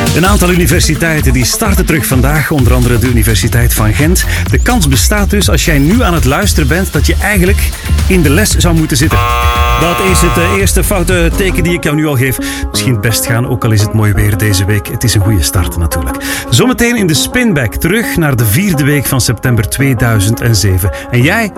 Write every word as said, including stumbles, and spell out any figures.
Een aantal universiteiten die starten terug vandaag, onder andere de Universiteit van Gent. De kans bestaat dus, als jij nu aan het luisteren bent, dat je eigenlijk in de les zou moeten zitten. Dat is het uh, eerste foute teken die ik jou nu al geef. Misschien het best gaan, ook al is het mooi weer deze week. Het is een goede start natuurlijk. Zometeen in de Spinback terug naar de vierde week van september tweeduizend zeven. En jij